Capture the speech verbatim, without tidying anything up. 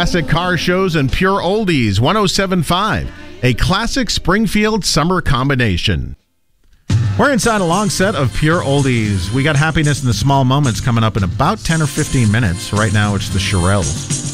classic car shows and pure oldies. one oh seven point five, a classic Springfield summer combination. We're inside a long set of pure oldies. We got Happiness in the Small Moments coming up in about ten or fifteen minutes. Right now, it's the Shirelles.